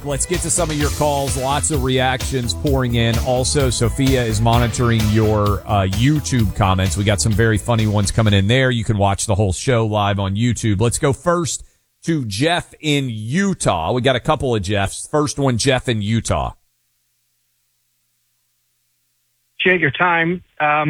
Let's get to some of your calls. Lots of reactions pouring in. Also, Sophia is monitoring your YouTube comments. We got some very funny ones coming in there. You can watch the whole show live on YouTube. Let's go first to Jeff in Utah. We got a couple of Jeffs. First one, Jeff in Utah. Appreciate your time.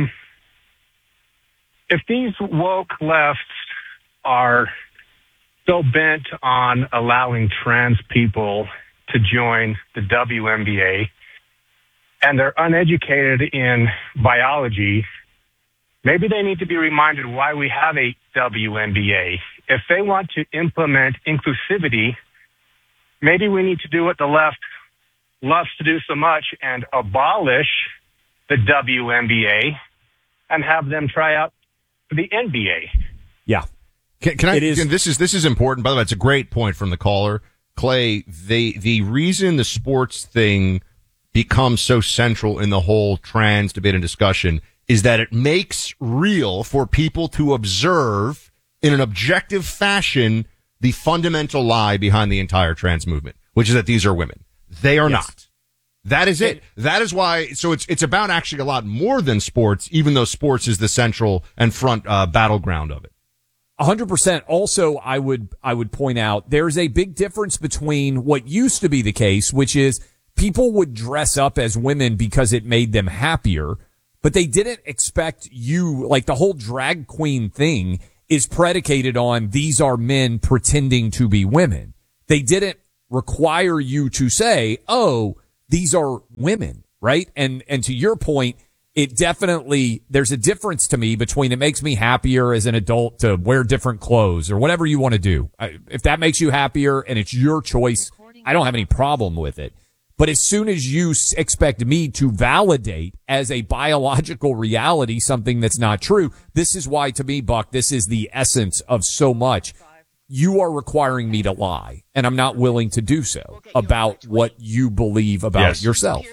If these woke lefts are so bent on allowing trans people to join the WNBA, and they're uneducated in biology, maybe they need to be reminded why we have a WNBA. If they want to implement inclusivity, maybe we need to do what the left loves to do so much and abolish the WNBA and have them try out for the NBA. Yeah. Can I? This is important. By the way, it's a great point from the caller. Clay, the reason the sports thing becomes so central in the whole trans debate and discussion is that it makes real for people to observe in an objective fashion the fundamental lie behind the entire trans movement, which is that these are women. They are not. That is it. That is why. So it's about actually a lot more than sports, even though sports is the central and front battleground of it. 100%. Also, I would point out there's a big difference between what used to be the case, which is people would dress up as women because it made them happier, but they didn't expect you, like the whole drag queen thing is predicated on these are men pretending to be women. They didn't require you to say, oh, these are women, right? And to your point, it definitely, there's a difference to me between it makes me happier as an adult to wear different clothes or whatever you want to do. If that makes you happier and it's your choice, I don't have any problem with it. But as soon as you expect me to validate as a biological reality something that's not true, this is why, to me, Buck, this is the essence of so much. You are requiring me to lie, and I'm not willing to do so about what you believe about yourself.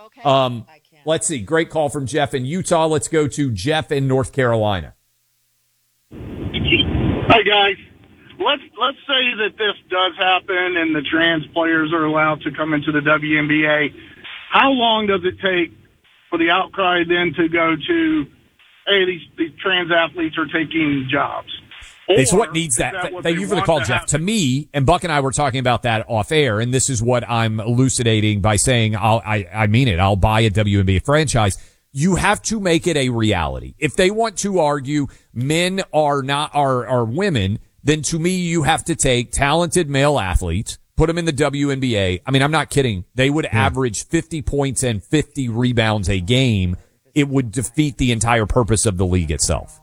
Let's see. Great call from Jeff in Utah. Let's go to Jeff in North Carolina. Hi, guys. Let's say that this does happen and the trans players are allowed to come into the WNBA. How long does it take for the outcry then to go to, hey, these trans athletes are taking jobs? It's what needs that. Thank you for the call, Jeff. To me, and Buck and I were talking about that off air, and this is what I'm elucidating by saying I mean it. I'll buy a WNBA franchise. You have to make it a reality. If they want to argue men are women, then to me you have to take talented male athletes, put them in the WNBA. I mean, I'm not kidding. They would average 50 points and 50 rebounds a game. It would defeat the entire purpose of the league itself.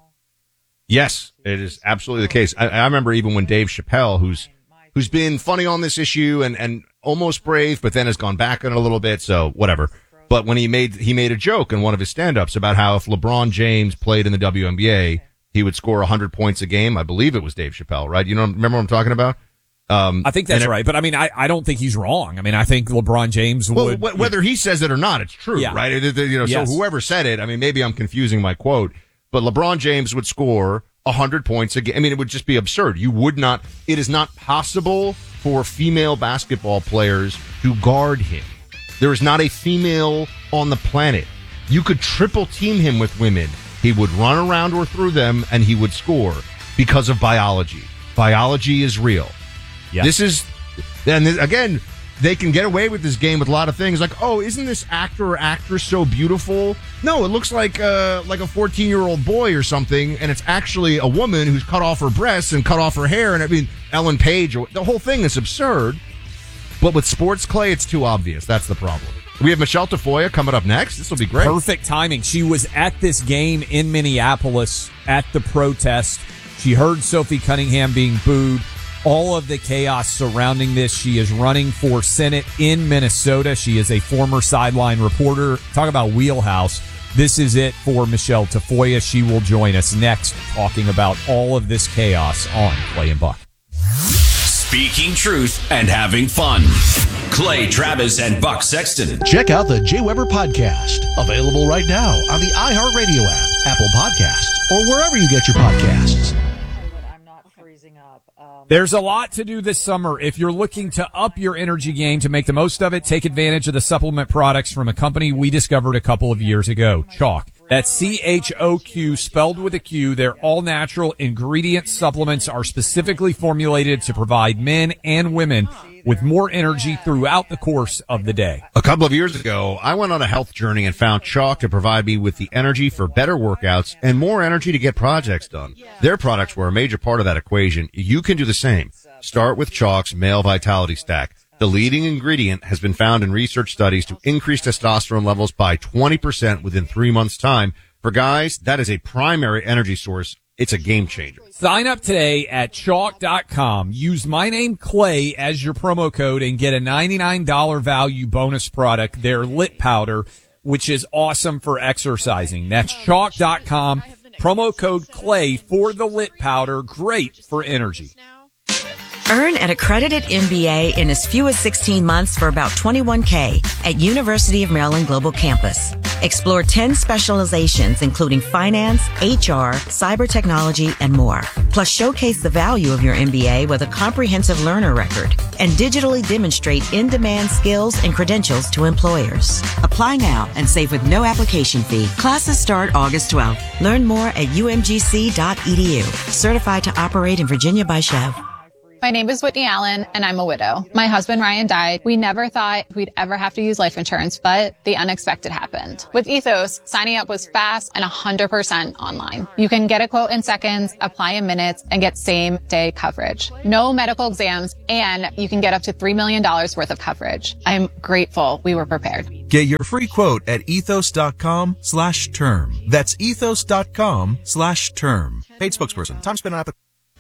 Yes, it is absolutely the case. I remember even when Dave Chappelle, who's been funny on this issue and almost brave, but then has gone back on it a little bit, so whatever. But when he made a joke in one of his stand-ups about how if LeBron James played in the WNBA, he would score 100 points a game. I believe it was Dave Chappelle, right? You know, remember what I'm talking about? I think that's right. But I mean, I don't think he's wrong. I mean, I think LeBron James would. Well, whether he says it or not, it's true, right? You know, so whoever said it, I mean, maybe I'm confusing my quote, but LeBron James would score 100 points a game. I mean, it would just be absurd. It is not possible for female basketball players to guard him. There is not a female on the planet. You could triple team him with women. He would run around or through them and he would score because of biology. Biology is real. Yes. Again, they can get away with this game with a lot of things like, oh, isn't this actor or actress so beautiful? No, it looks like a 14-year-old boy or something, and it's actually a woman who's cut off her breasts and cut off her hair. And I mean, Ellen Page, the whole thing is absurd. But with sports, Clay, it's too obvious. That's the problem. We have Michelle Tafoya coming up next. This will be great. Perfect timing. She was at this game in Minneapolis at the protest. She heard Sophie Cunningham being booed. All of the chaos surrounding this. She is running for Senate in Minnesota. She is a former sideline reporter. Talk about wheelhouse. This is it for Michelle Tafoya. She will join us next talking about all of this chaos on Clay and Buck. Speaking truth and having fun. Clay Travis and Buck Sexton. Check out the Jay Weber podcast. Available right now on the iHeartRadio app, Apple Podcasts, or wherever you get your podcasts. I'm not freezing up. There's a lot to do this summer. If you're looking to up your energy game to make the most of it, take advantage of the supplement products from a company we discovered a couple of years ago, Chalk. That's CHOQ, spelled with a Q. Their all-natural ingredient supplements are specifically formulated to provide men and women with more energy throughout the course of the day. A couple of years ago, I went on a health journey and found Chalk to provide me with the energy for better workouts and more energy to get projects done. Their products were a major part of that equation. You can do the same. Start with Chalk's Male Vitality Stack. The leading ingredient has been found in research studies to increase testosterone levels by 20% within 3 months' time. For guys, that is a primary energy source. It's a game changer. Sign up today at chalk.com. Use my name Clay as your promo code and get a $99 value bonus product, their Lit Powder, which is awesome for exercising. That's chalk.com. Promo code Clay for the Lit Powder. Great for energy. Earn an accredited MBA in as few as 16 months for about $21K at University of Maryland Global Campus. Explore 10 specializations, including finance, HR, cyber technology, and more. Plus, showcase the value of your MBA with a comprehensive learner record and digitally demonstrate in-demand skills and credentials to employers. Apply now and save with no application fee. Classes start August 12th. Learn more at umgc.edu. Certified to operate in Virginia by Chev. My name is Whitney Allen, and I'm a widow. My husband, Ryan, died. We never thought we'd ever have to use life insurance, but the unexpected happened. With Ethos, signing up was fast and 100% online. You can get a quote in seconds, apply in minutes, and get same-day coverage. No medical exams, and you can get up to $3 million worth of coverage. I'm grateful we were prepared. Get your free quote at ethos.com/term. That's ethos.com/term. Paid spokesperson. Time spent on application.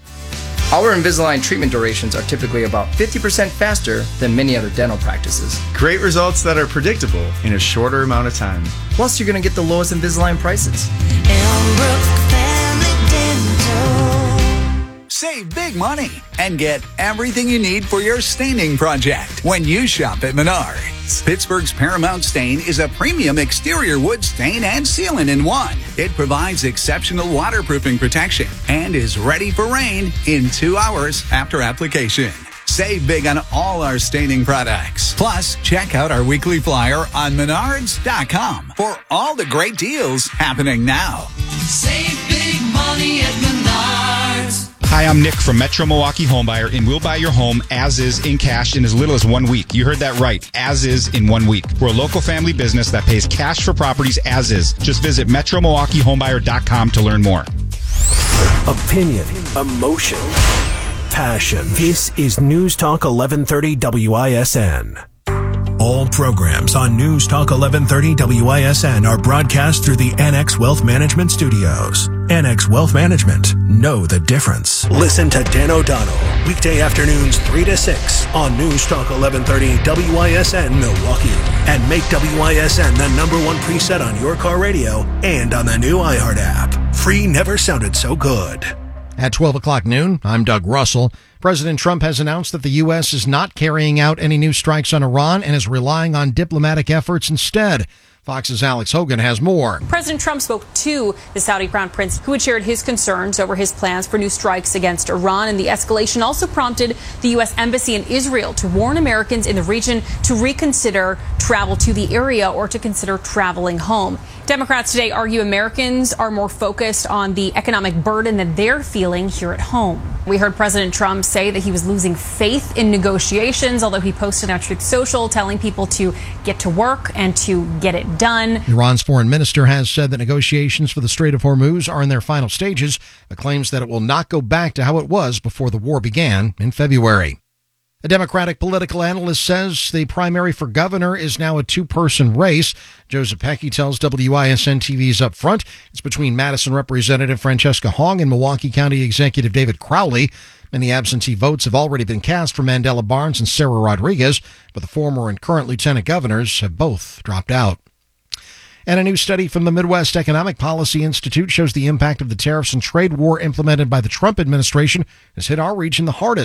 Our Invisalign treatment durations are typically about 50% faster than many other dental practices. Great results that are predictable in a shorter amount of time. Plus, you're going to get the lowest Invisalign prices. Elmbrook Family Dental. Save big money and get everything you need for your staining project when you shop at Menards. Pittsburgh's Paramount Stain is a premium exterior wood stain and sealant in one. It provides exceptional waterproofing protection and is ready for rain in 2 hours after application. Save big on all our staining products. Plus, check out our weekly flyer on Menards.com for all the great deals happening now. Save big money at Menards. Hi, I'm Nick from Metro Milwaukee Homebuyer, and we'll buy your home as is in cash in as little as 1 week. You heard that right, as is in 1 week. We're a local family business that pays cash for properties as is. Just visit MetroMilwaukeeHomebuyer.com to learn more. Opinion, emotion, passion. This is News Talk 1130 WISN. All programs on News Talk 1130 WISN are broadcast through the NX Wealth Management Studios. NX Wealth Management. Know the difference. Listen to Dan O'Donnell. Weekday afternoons 3 to 6 on News Talk 1130 WISN Milwaukee. And make WISN the #1 preset on your car radio and on the new iHeart app. Free never sounded so good. At 12 o'clock noon, I'm Doug Russell. President Trump has announced that the U.S. is not carrying out any new strikes on Iran and is relying on diplomatic efforts instead. Fox's Alex Hogan has more. President Trump spoke to the Saudi Crown Prince, who had shared his concerns over his plans for new strikes against Iran. And the escalation also prompted the U.S. Embassy in Israel to warn Americans in the region to reconsider travel to the area or to consider traveling home. Democrats today argue Americans are more focused on the economic burden that they're feeling here at home. We heard President Trump say that he was losing faith in negotiations, although he posted on Truth Social telling people to get to work and to get it done. Iran's foreign minister has said that negotiations for the Strait of Hormuz are in their final stages, but claims that it will not go back to how it was before the war began in February. A Democratic political analyst says the primary for governor is now a two-person race. Joseph Pecky tells WISN-TV's Up Front it's between Madison Representative Francesca Hong and Milwaukee County Executive David Crowley. Many absentee votes have already been cast for Mandela Barnes and Sarah Rodriguez, but the former and current lieutenant governors have both dropped out. And a new study from the Midwest Economic Policy Institute shows the impact of the tariffs and trade war implemented by the Trump administration has hit our region the hardest.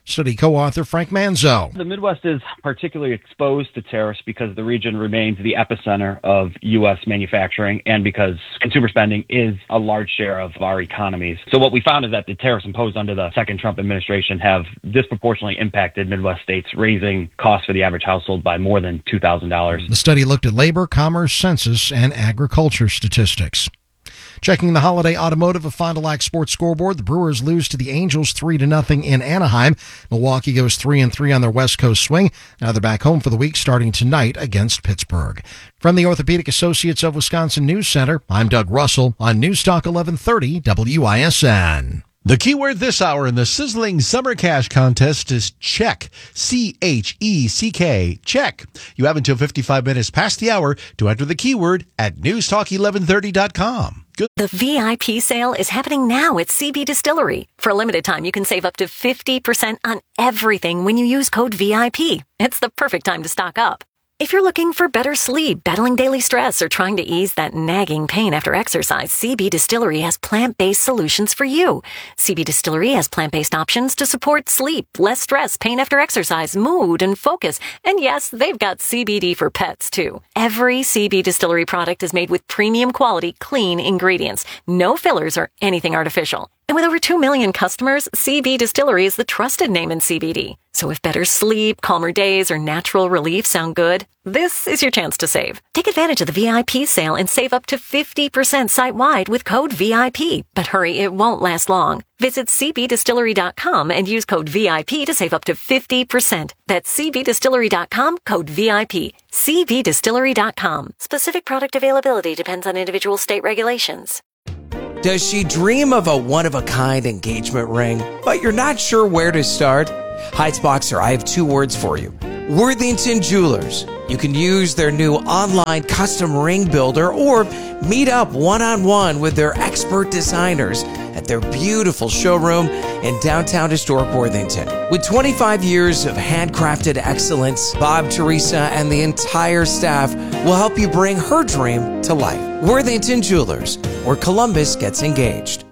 Study co-author Frank Manzo. The Midwest is particularly exposed to tariffs because the region remains the epicenter of U.S. manufacturing and because consumer spending is a large share of our economies. So what we found is that the tariffs imposed under the second Trump administration have disproportionately impacted Midwest states, raising costs for the average household by more than $2,000. The study looked at labor, commerce, census, and agriculture statistics. Checking the holiday automotive of Fond du Lac Sports scoreboard, the Brewers lose to the Angels 3-0 in Anaheim. Milwaukee goes 3-3 on their West Coast swing. Now they're back home for the week starting tonight against Pittsburgh. From the Orthopedic Associates of Wisconsin News Center, I'm Doug Russell on News Talk 1130 WISN. The keyword this hour in the sizzling summer cash contest is check. CHECK. Check. You have until 55 minutes past the hour to enter the keyword at newstalk1130.com. Good. The VIP sale is happening now at CB Distillery. For a limited time, you can save up to 50% on everything when you use code VIP. It's the perfect time to stock up. If you're looking for better sleep, battling daily stress, or trying to ease that nagging pain after exercise, CB Distillery has plant-based solutions for you. CB Distillery has plant-based options to support sleep, less stress, pain after exercise, mood, and focus. And yes, they've got CBD for pets, too. Every CB Distillery product is made with premium quality, clean ingredients. No fillers or anything artificial. And with over 2 million customers, CB Distillery is the trusted name in CBD. So if better sleep, calmer days, or natural relief sound good, this is your chance to save. Take advantage of the VIP sale and save up to 50% site-wide with code VIP. But hurry, it won't last long. Visit cbdistillery.com and use code VIP to save up to 50%. That's cbdistillery.com, code VIP. cbdistillery.com. Specific product availability depends on individual state regulations. Does she dream of a one-of-a-kind engagement ring, but you're not sure where to start? Heights Boxer, I have 2 words for you. Worthington Jewelers. You can use their new online custom ring builder or meet up one-on-one with their expert designers at their beautiful showroom in downtown historic Worthington. With 25 years of handcrafted excellence, Bob, Teresa, and the entire staff will help you bring her dream to life. Worthington Jewelers, where Columbus gets engaged.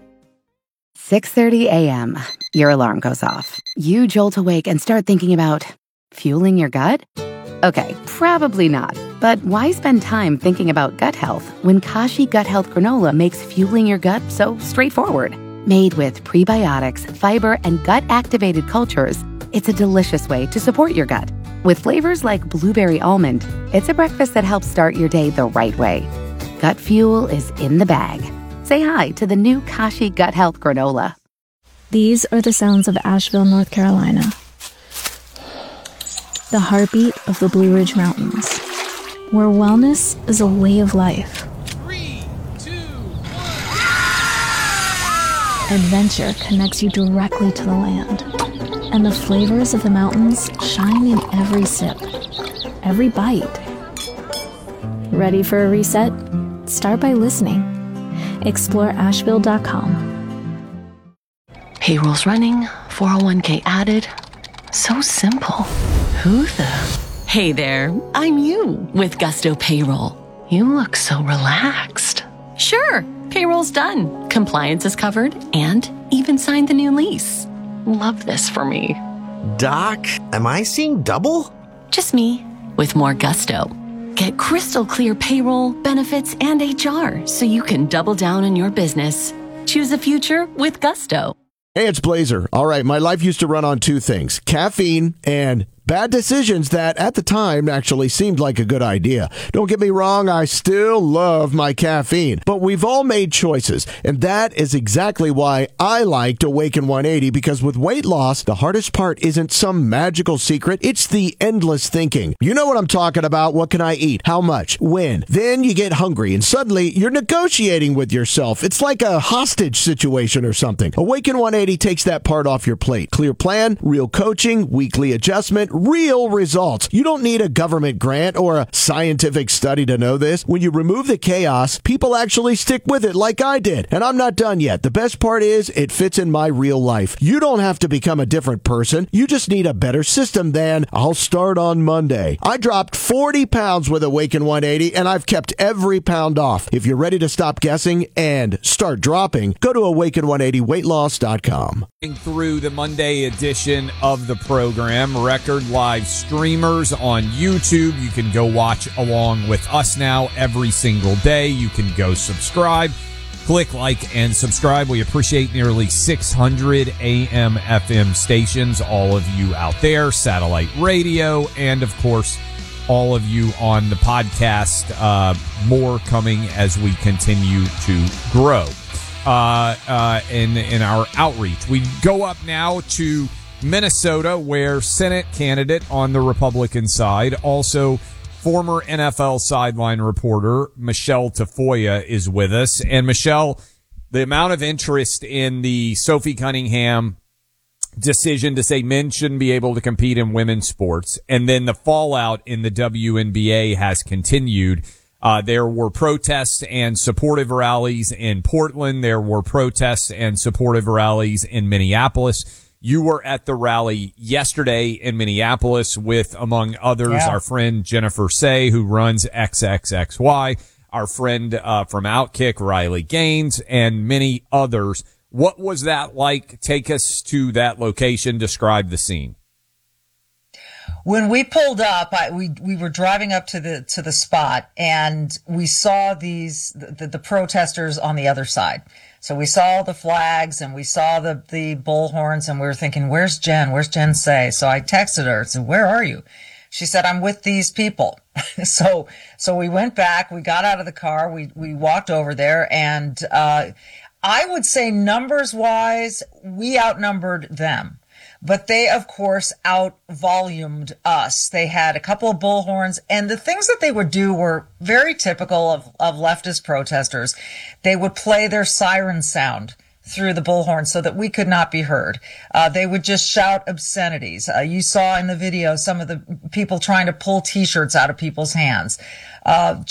6:30 a.m. Your alarm goes off. You jolt awake and start thinking about fueling your gut? Okay, probably not. But why spend time thinking about gut health when Kashi Gut Health Granola makes fueling your gut so straightforward? Made with prebiotics, fiber, and gut-activated cultures, it's a delicious way to support your gut. With flavors like blueberry almond, it's a breakfast that helps start your day the right way. Gut fuel is in the bag. Say hi to the new Kashi Gut Health Granola. These are the sounds of Asheville, North Carolina. The heartbeat of the Blue Ridge Mountains, where wellness is a way of life. 3, 2, 1. Adventure connects you directly to the land, and the flavors of the mountains shine in every sip, every bite. Ready for a reset? Start by listening. Explore Asheville.com. Payroll's running, 401k added. So simple. Who the? Hey there, I'm you with Gusto Payroll. You look so relaxed. Sure, payroll's done. Compliance is covered and even signed the new lease. Love this for me. Doc, am I seeing double? Just me with more gusto. Get crystal clear payroll, benefits, and HR so you can double down on your business. Choose the future with Gusto. Hey, it's Blazer. All right, my life used to run on 2 things, caffeine and bad decisions that at the time actually seemed like a good idea. Don't get me wrong, I still love my caffeine, but we've all made choices, and that is exactly why I liked Awaken 180, because with weight loss, the hardest part isn't some magical secret, it's the endless thinking. You know what I'm talking about. What can I eat? How much? When? Then you get hungry, and suddenly you're negotiating with yourself. It's like a hostage situation or something. Awaken 180 takes that part off your plate. Clear plan, real coaching, weekly adjustment, real results. You don't need a government grant or a scientific study to know this. When you remove the chaos, people actually stick with it like I did. And I'm not done yet. The best part is it fits in my real life. You don't have to become a different person. You just need a better system than I'll start on Monday. I dropped 40 pounds with Awaken 180 and I've kept every pound off. If you're ready to stop guessing and start dropping, go to awaken180weightloss.com. Through the Monday edition of the program, record live streamers on YouTube. You can go watch along with us now every single day. You can go subscribe, click like, and subscribe. We appreciate nearly 600 AM FM stations, all of you out there, satellite radio, and of course, all of you on the podcast. More coming as we continue to grow in our outreach. We go up now to Minnesota, where Senate candidate on the Republican side, also former NFL sideline reporter Michelle Tafoya, is with us. And Michelle, the amount of interest in the Sophie Cunningham decision to say men shouldn't be able to compete in women's sports, and then the fallout in the WNBA has continued. There were protests and supportive rallies in Portland. There were protests and supportive rallies in Minneapolis. You were at the rally yesterday in Minneapolis with, among others, our friend Jennifer Say, who runs XXXY, our friend from Outkick, Riley Gaines, and many others. What was that like? Take us to that location. Describe the scene. When we pulled up, we were driving up to the spot, and we saw the protesters on the other side. So we saw the flags and we saw the bullhorns, and we were thinking, where's Jen? Where's Jen Say? So I texted her and said, where are you? She said, I'm with these people. So we went back, we got out of the car, we walked over there, and I would say numbers wise, we outnumbered them. But they, of course, out-volumed us. They had a couple of bullhorns, and the things that they would do were very typical of leftist protesters. They would play their siren sound through the bullhorn so that we could not be heard. They would just shout obscenities. You saw in the video some of the people trying to pull T-shirts out of people's hands.